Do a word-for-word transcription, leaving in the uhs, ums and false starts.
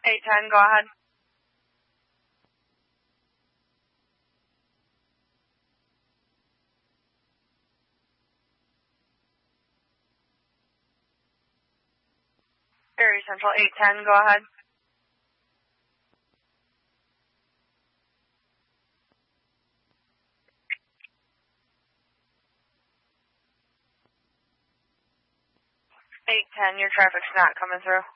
eight ten, go ahead. Erie Central, eight ten, go ahead. eight ten, your traffic's not coming through.